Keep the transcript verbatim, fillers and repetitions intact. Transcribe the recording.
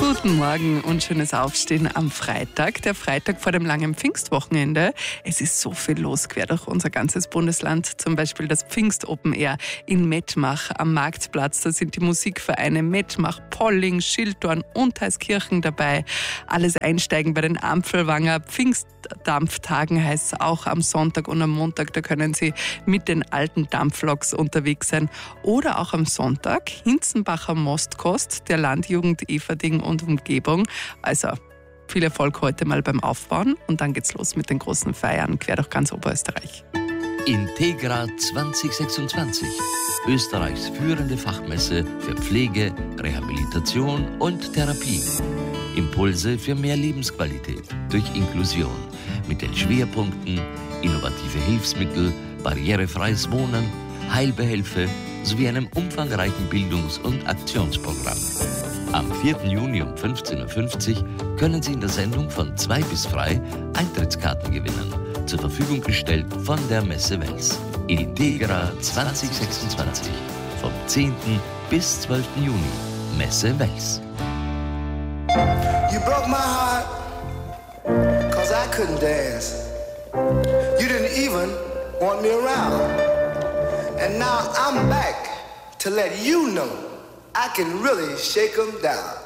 Guten Morgen und schönes Aufstehen am Freitag. Der Freitag vor dem langen Pfingstwochenende. Es ist so viel los quer durch unser ganzes Bundesland. Zum Beispiel das Pfingst Open Air in Mettmach am Marktplatz. Da sind die Musikvereine Mettmach, Polling, Schiltorn und Heißkirchen dabei. Alles einsteigen bei den Ampfelwanger Pfingstdampftagen heißt es auch am Sonntag und am Montag. Da können Sie mit den alten Dampfloks unterwegs sein. Oder auch am Sonntag Hinzenbacher Mostkost der Landjugend Everding und Umgebung. Also viel Erfolg heute mal beim Aufbauen und dann geht's los mit den großen Feiern quer durch ganz Oberösterreich. Integra zwanzig sechsundzwanzig. Österreichs führende Fachmesse für Pflege, Rehabilitation und Therapie. Impulse für mehr Lebensqualität durch Inklusion. Mit den Schwerpunkten innovative Hilfsmittel, barrierefreies Wohnen, Heilbehelfe sowie einem umfangreichen Bildungs- und Aktionsprogramm. Am vierten Juni um fünfzehn Uhr fünfzig können Sie in der Sendung von zwei bis frei Eintrittskarten gewinnen. Zur Verfügung gestellt von der Messe Wels. Integra zwanzig sechsundzwanzig. Vom zehnten bis zwölften Juni. Messe Wels. You broke my heart, cause I couldn't dance. You didn't even want me around. And now I'm back to let you know I can really shake 'em down.